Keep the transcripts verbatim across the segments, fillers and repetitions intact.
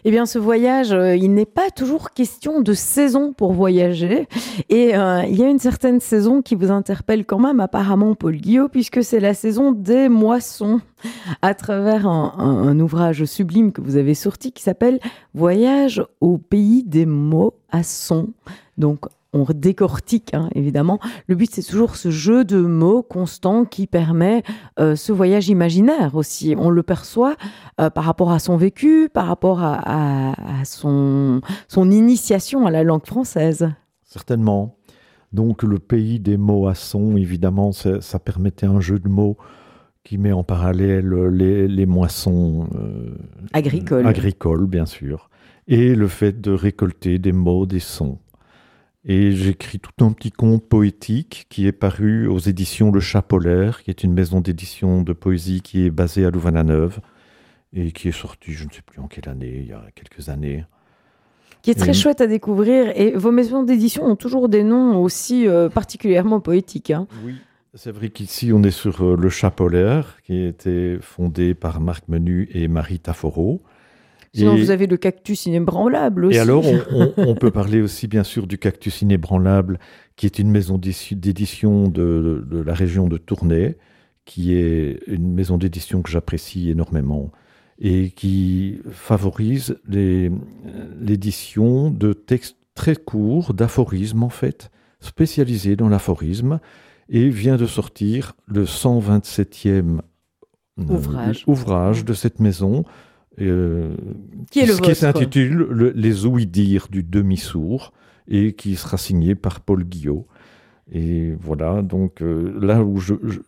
Eh bien, ce voyage, euh, il n'est pas toujours question de saison pour voyager. Et euh, il y a une certaine saison qui vous interpelle quand même, apparemment, Paul Guyot, puisque c'est la saison des moissons, à travers un, un, un ouvrage sublime que vous avez sorti qui s'appelle « Voyage au pays des moissons ». Donc, on décortique, hein, évidemment. Le but, c'est toujours ce jeu de mots constant qui permet euh, ce voyage imaginaire aussi. On le perçoit euh, par rapport à son vécu, par rapport à, à, à son, son initiation à la langue française. Certainement. Donc, le pays des moissons, évidemment, ça, ça permettait un jeu de mots qui met en parallèle les, les moissons euh, agricoles. agricoles, bien sûr, et le fait de récolter des mots, des sons. Et j'écris tout un petit conte poétique qui est paru aux éditions Le Chat Polaire, qui est une maison d'édition de poésie qui est basée à Louvain-la-Neuve et qui est sorti, je ne sais plus en quelle année, il y a quelques années. Qui est très et... chouette à découvrir. Et vos maisons d'édition ont toujours des noms aussi euh, particulièrement poétiques. Hein. Oui, c'est vrai qu'ici, on est sur euh, Le Chat Polaire, qui a été fondé par Marc Menu et Marie Taforeau. Sinon, et, vous avez le cactus inébranlable aussi. Et alors, on, on, on peut parler aussi, bien sûr, du Cactus Inébranlable, qui est une maison d'édition de, de, de la région de Tournai, qui est une maison d'édition que j'apprécie énormément et qui favorise les, l'édition de textes très courts, d'aphorismes en fait, spécialisés dans l'aphorisme, et vient de sortir le cent vingt-septième ouvrage, euh, ouvrage de cette maison, Euh, qui est le qui s'intitule le, Les ouï-dire du demi-sourd et qui sera signé par Paul Guyot. Et voilà, donc euh, là où je, je,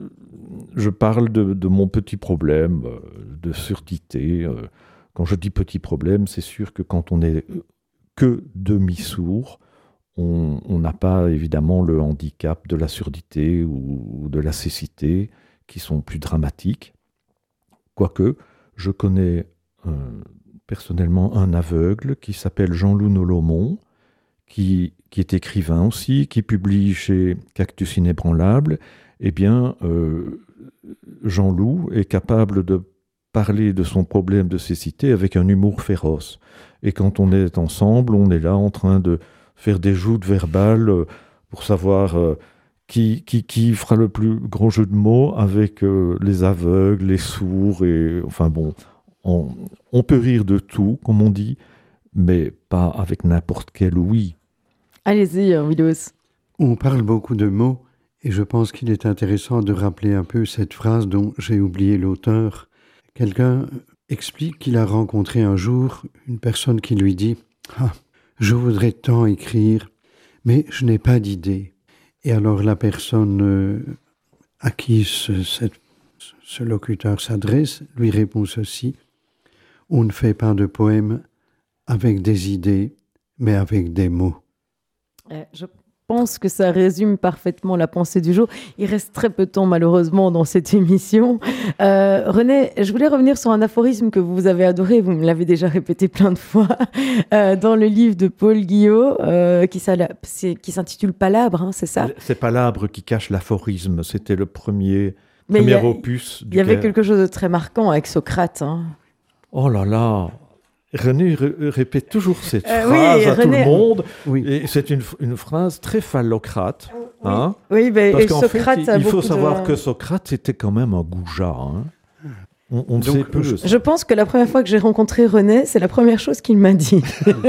je parle de, de mon petit problème euh, de surdité, euh, quand je dis petit problème, c'est sûr que quand on est que demi-sourd, on n'a pas évidemment le handicap de la surdité ou, ou de la cécité qui sont plus dramatiques, quoique je connais euh, personnellement un aveugle qui s'appelle Jean-Loup Nolomont, qui, qui est écrivain aussi, qui publie chez Cactus Inébranlable. Eh bien, euh, Jean-Loup est capable de parler de son problème de cécité avec un humour féroce. Et quand on est ensemble, on est là en train de faire des joutes verbales euh, pour savoir... Euh, Qui, qui, qui fera le plus gros jeu de mots avec euh, les aveugles, les sourds, et enfin bon, on, on peut rire de tout, comme on dit, mais pas avec n'importe quel oui. Allez-y, Willos. On parle beaucoup de mots, et je pense qu'il est intéressant de rappeler un peu cette phrase dont j'ai oublié l'auteur. Quelqu'un explique qu'il a rencontré un jour une personne qui lui dit « Ah, je voudrais tant écrire, mais je n'ai pas d'idée. » Et alors la personne euh, à qui ce, cette, ce locuteur s'adresse lui répond ceci: « On ne fait pas de poèmes avec des idées, mais avec des mots. » euh, Je pense que ça résume parfaitement la pensée du jour. Il reste très peu de temps malheureusement dans cette émission. Euh, René, je voulais revenir sur un aphorisme que vous avez adoré, vous me l'avez déjà répété plein de fois, euh, dans le livre de Paul Guyot, euh, qui, qui s'intitule Palabre, hein, c'est ça ? C'est Palabre qui cache l'aphorisme, c'était le premier, premier a, opus. Il y avait quelque chose de très marquant avec Socrate. Hein. Oh là là, René r- répète toujours cette euh, phrase oui, à René... tout le monde. Oui. Et c'est une, une phrase très phallocrate. Oui, hein, oui ben, parce et qu'en Socrate fait, a il faut beaucoup savoir de... que Socrate, c'était quand même un goujat. Hein. On, on Donc, sait peu. je... je pense que la première fois que j'ai rencontré René, c'est la première chose qu'il m'a dit.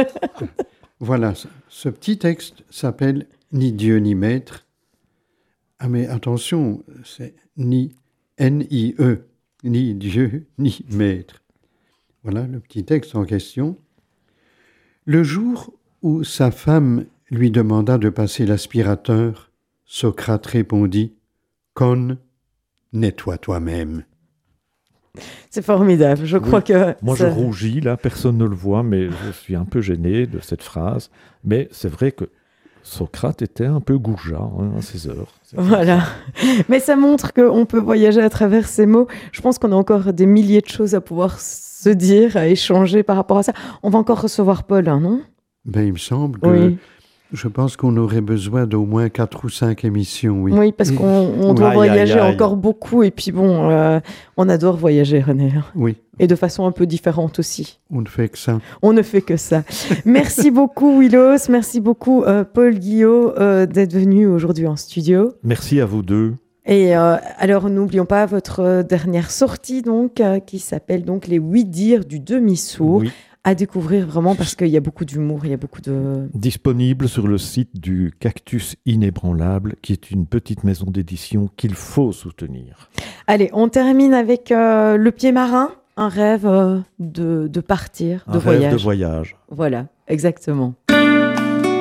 Voilà, ce petit texte s'appelle « Ni Dieu ni Maître ». Ah mais attention, c'est ni N I E, ni Dieu ni Maître. Voilà le petit texte en question. Le jour où sa femme lui demanda de passer l'aspirateur, Socrate répondit « Con, nettoie toi-même ». C'est formidable, je crois oui. que... Moi, ça... je rougis, là, personne ne le voit, mais je suis un peu gêné de cette phrase. Mais c'est vrai que Socrate était un peu goujat hein, à ses heures. Voilà. Mais ça montre qu'on peut voyager à travers ces mots. Je pense qu'on a encore des milliers de choses à pouvoir se dire, à échanger par rapport à ça. On va encore recevoir Paul, hein, non ? Ben, il me semble que oui. Je pense qu'on aurait besoin d'au moins quatre ou cinq émissions, oui. Oui, parce qu'on on doit Aïe, voyager aïe, aïe. encore beaucoup. Et puis bon, euh, on adore voyager, René. Oui, Et de façon un peu différente aussi. on ne fait que ça. On ne fait que ça. Merci beaucoup, Willos. Merci beaucoup, euh, Paul Guillot, euh, d'être venu aujourd'hui en studio. Merci à vous deux. Et euh, alors, n'oublions pas votre euh, dernière sortie, donc, euh, qui s'appelle donc Les huit dires du demi-sourd. Oui. À découvrir vraiment parce qu'il y a beaucoup d'humour, il y a beaucoup de... Disponible sur le site du Cactus Inébranlable, qui est une petite maison d'édition qu'il faut soutenir. Allez, on termine avec euh, Le Pied Marin, un rêve euh, de, de partir, Un de rêve voyage. de voyage. Voilà, exactement.